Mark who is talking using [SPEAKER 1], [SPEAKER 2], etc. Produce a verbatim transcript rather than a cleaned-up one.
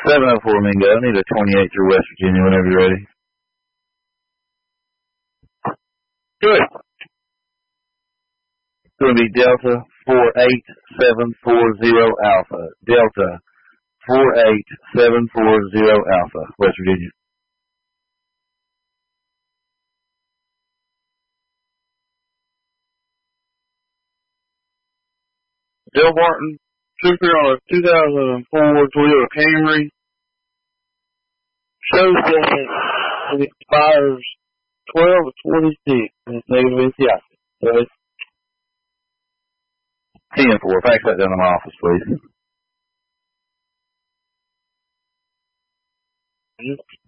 [SPEAKER 1] seven oh four Mingo. I need a twenty-eight through West Virginia whenever you're ready. Good. It's going to be Delta four eight seven four zero Alpha. Delta four eight seven four zero Alpha, West Virginia.
[SPEAKER 2] Bill Martin, trooper on a two thousand four Toyota Camry. Shows that it expires twelve of twenty-six and it's negative N C I. So it's
[SPEAKER 1] ten four. Fax that down to my office, please.
[SPEAKER 2] Yep.